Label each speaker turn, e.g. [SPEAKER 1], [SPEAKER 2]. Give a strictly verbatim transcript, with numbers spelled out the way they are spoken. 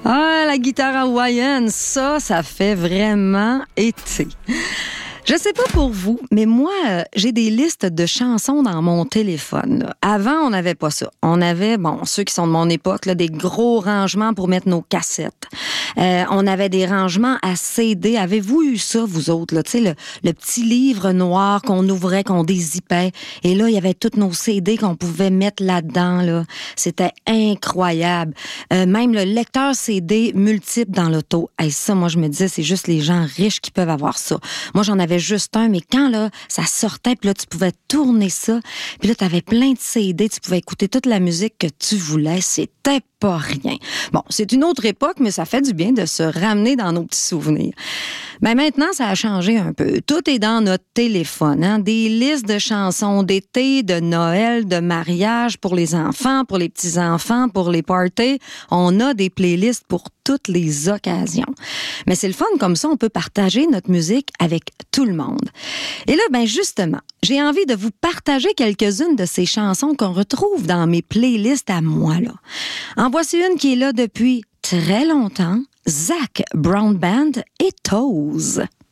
[SPEAKER 1] Ah, la guitare hawaïenne, ça, ça fait vraiment été. Je sais pas pour vous, mais moi, euh, j'ai des listes de chansons dans mon téléphone. Là. Avant, on n'avait pas ça. On avait, bon, ceux qui sont de mon époque, là, des gros rangements pour mettre nos cassettes. Euh, on avait des rangements à C D. Avez-vous eu ça, vous autres? Tu sais, le, le petit livre noir qu'on ouvrait, qu'on dézippait. Et là, il y avait tous nos C D qu'on pouvait mettre là-dedans. Là. C'était incroyable. Euh, même le lecteur C D multiple dans l'auto. Hey, ça, moi, je me disais, c'est juste les gens riches qui peuvent avoir ça. Moi, j'en avais juste un, mais quand là, ça sortait, puis là, tu pouvais tourner ça, puis là, tu avais plein de C D, tu pouvais écouter toute la musique que tu voulais, c'était pas rien. Bon, c'est une autre époque, mais ça fait du bien de se ramener dans nos petits souvenirs. Mais maintenant, ça a changé un peu. Tout est dans notre téléphone, hein? Des listes de chansons d'été, de Noël, de mariage pour les enfants, pour les petits-enfants, pour les parties. On a des playlists pour toutes les occasions. Mais c'est le fun, comme ça, on peut partager notre musique avec tout le monde. Et là, ben justement, j'ai envie de vous partager quelques-unes de ces chansons qu'on retrouve dans mes playlists à moi, là. En voici une qui est là depuis très longtemps, Zac Brown Band et Toes.